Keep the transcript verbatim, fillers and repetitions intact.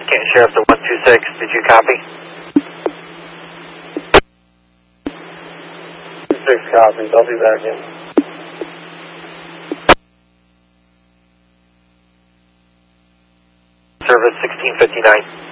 Canton Sheriff to one two six, did you copy? two six copies, I'll be back in. Service sixteen fifty-nine.